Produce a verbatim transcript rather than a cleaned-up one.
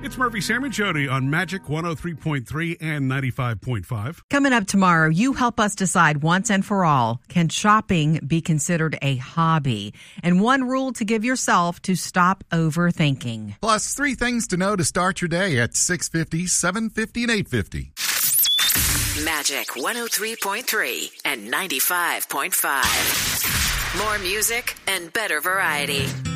It's Murphy, Sam, and Jody on Magic one oh three point three and ninety-five point five. Coming up tomorrow, you help us decide once and for all, can shopping be considered a hobby? And one rule to give yourself to stop overthinking. Plus, three things to know to start your day at six fifty, seven fifty, and eight fifty. Magic one oh three point three and ninety-five point five. More music and better variety.